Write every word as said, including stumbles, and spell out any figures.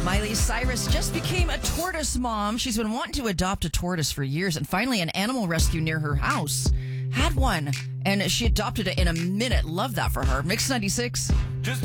Miley Cyrus just became a tortoise mom. She's been wanting to adopt a tortoise for years, and finally an animal rescue near her house had one, and she adopted it in a minute. Love that for her. Mix ninety-six. Just